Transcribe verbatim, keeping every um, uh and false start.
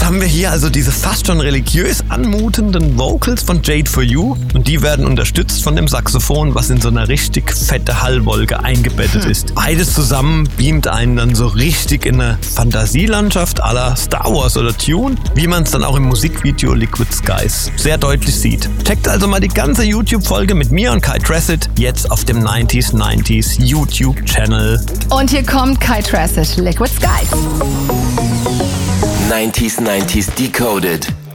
haben wir hier also diese fast schon religiös anmutenden Vocals von Jade For You und die werden unterstützt von dem Saxophon, was in so einer richtig fette Hallwolke eingebettet hm. ist. Beides zusammen beamt einen dann so richtig in eine Fantasielandschaft à la Star Wars oder Tune, wie man es dann auch im Musikvideo Liquid Skies sehr deutlich sieht. Checkt also mal die ganze YouTube-Folge mit mir und Kai Tracid jetzt auf dem neunziger neunziger YouTube-Channel. Und hier kommt Kai Tracid, Liquid Skies. nineties nineties Decoded.